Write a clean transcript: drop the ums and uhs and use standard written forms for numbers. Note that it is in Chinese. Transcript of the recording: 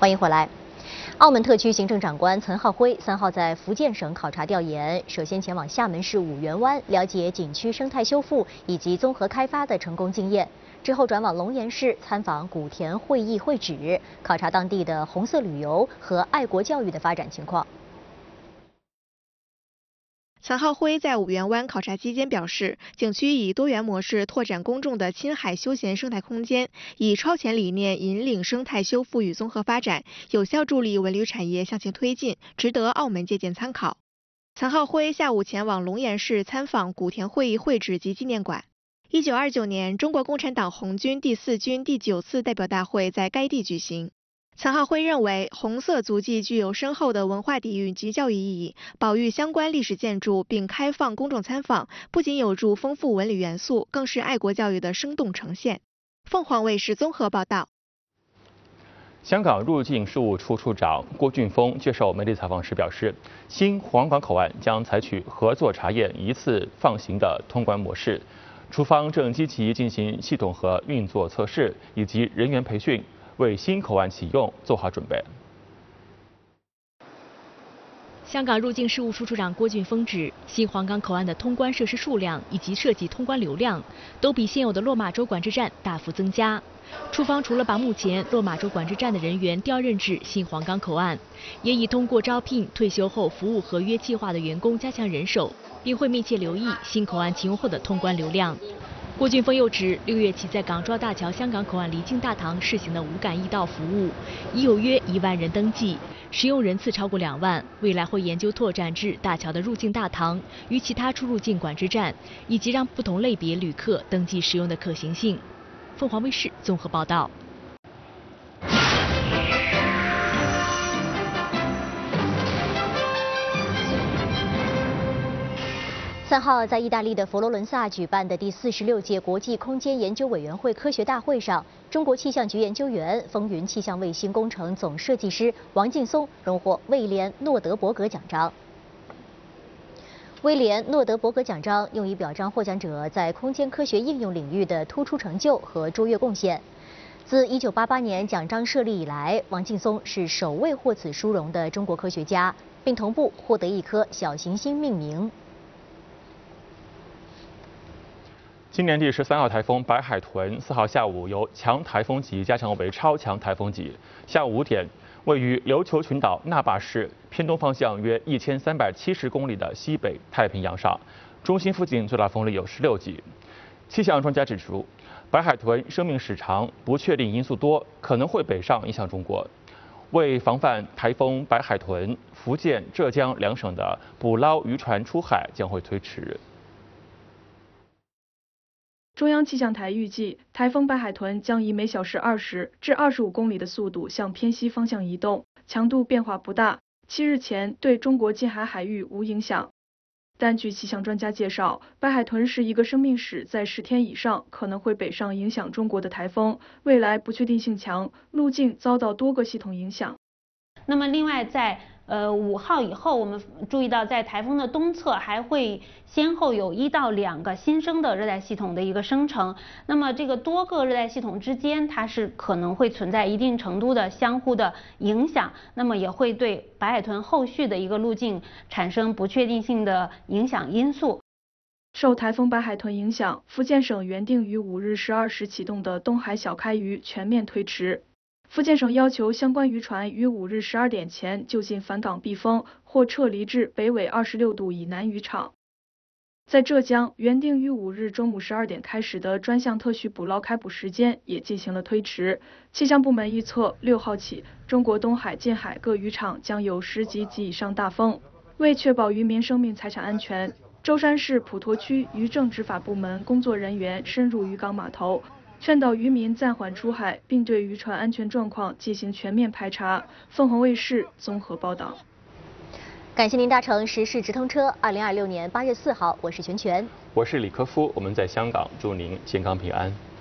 欢迎回来。澳门特区行政长官岑浩辉3号在福建省考察调研，首先前往厦门市五缘湾了解景区生态修复以及综合开发的成功经验，之后转往龙岩市参访古田会议会址，考察当地的红色旅游和爱国教育的发展情况。 岑浩辉在五缘湾考察期间表示，景区以多元模式拓展公众的亲海休闲生态空间，以超前理念引领生态修复与综合发展，有效助力文旅产业向前推进，值得澳门借鉴参考。岑浩辉下午前往龙岩市参访古田会议会址及纪念馆。1929年，中国共产党红军第4军第9次代表大会在该地举行。岑浩辉认为，红色足迹具有深厚的文化底蕴及教育意义，保育相关历史建筑并开放公众参访，不仅有助丰富文旅元素，更是爱国教育的生动呈现。凤凰卫视综合报道。 香港入境事务处处长郭俊峰接受媒体采访时表示，新皇岗口岸将采取合作查验一次放行的通关模式，处方正积极进行系统和运作测试以及人员培训，为新口岸启用做好准备。 香港入境事务处处长郭俊峰指，新皇岗口岸的通关设施数量以及涉及通关流量，都比现有的落马洲管制站大幅增加。处方除了把目前落马洲管制站的人员调任至新皇岗口岸，也已通过招聘退休后服务合约计划的员工加强人手，并会密切留意新口岸启用后的通关流量。郭俊峰又指，6月起在港珠澳大桥香港口岸离境大堂试行的无感易到服务，已有约1万人登记，使用人次超过2万。未来会研究拓展至大桥的入境大堂与其他出入境管制站，以及让不同类别旅客登记使用的可行性。凤凰卫视综合报道。 3号在意大利的佛罗伦萨举办的第46届国际空间研究委员会科学大会上，中国气象局研究员、风云气象卫星工程总设计师王劲松荣获威廉诺德伯格奖章。威廉诺德伯格奖章用以表彰获奖者在空间科学应用领域的突出成就和卓越贡献。自1988年奖章设立以来，王劲松是首位获此殊荣的中国科学家，并同步获得一颗小行星命名。 今年第13号台风白海豚4号下午由强台风级加强为超强台风级，下午5点，位于琉球群岛那霸市偏东方向约1370公里的西北太平洋上，中心附近最大风力有16级。气象专家指出，白海豚生命史长，不确定因素多，可能会北上影响中国。为防范台风白海豚，福建、浙江2省的捕捞渔船出海将会推迟。 中央气象台预计，台风白海豚将以每小时20至25公里的速度向偏西方向移动，强度变化不大，7日前对中国近海海域无影响。但据气象专家介绍，白海豚是一个生命史在10天以上可能会北上影响中国的台风，未来不确定性强，路径遭到多个系统影响。 那么另外在5号以后，我们注意到在台风的东侧还会先后有1到2个新生的热带系统的一个生成。那么这个多个热带系统之间，它是可能会存在一定程度的相互的影响，那么也会对白海豚后续的一个路径产生不确定性的影响因素。 受台风白海豚影响，福建省原定于5日12时启动的东海小开渔全面推迟。福建省要求相关渔船于5日12点前就近返港避风，或撤离至北纬26度以南渔场。在浙江，原定于5日中午12点开始的专项特许捕捞开捕时间也进行了推迟。气象部门预测，6号起，中国东海、近海各渔场将有10级及以上大风。为确保渔民生命财产安全，舟山市普陀区渔政执法部门工作人员深入渔港码头，劝导渔民暂缓出海，并对渔船安全状况进行全面排查。凤凰卫视综合报道。 感谢您搭乘时事直通车。2026年8月4号，我是全全， 我是李科夫，我们在香港，祝您健康平安。